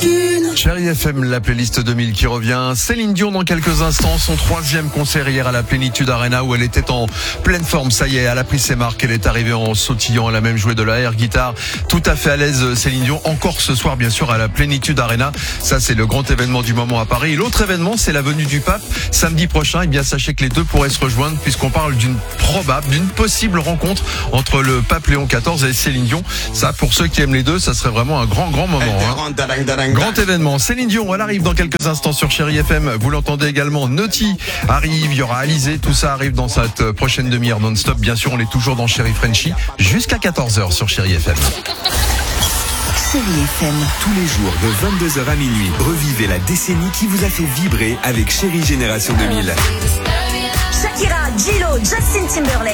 Chérie FM, la playlist 2000 qui revient. Céline Dion dans quelques instants, son 3e concert hier à la Plénitude Arena où elle était en pleine forme. Ça y est, elle a pris ses marques, elle est arrivée en sautillant, elle a même joué de la air guitare. Tout à fait à l'aise Céline Dion. Encore ce soir bien sûr à la Plénitude Arena. Ça c'est le grand événement du moment à Paris. Et l'autre événement c'est la venue du pape samedi prochain. Et bien sachez que les deux pourraient se rejoindre puisqu'on parle d'une possible rencontre entre le pape Léon XIV et Céline Dion. Ça pour ceux qui aiment les deux, ça serait vraiment un grand moment. Grand événement. Céline Dion, elle arrive dans quelques instants sur Chérie FM. Vous l'entendez également. Naughty arrive, il y aura Alizé. Tout ça arrive dans cette prochaine demi-heure non-stop. Bien sûr, on est toujours dans Chérie Frenchy jusqu'à 14h sur Chérie FM. Chérie FM. Tous les jours de 22h à minuit, revivez la décennie qui vous a fait vibrer avec Chérie Génération 2000. Shakira, J-Lo, Justin Timberlake.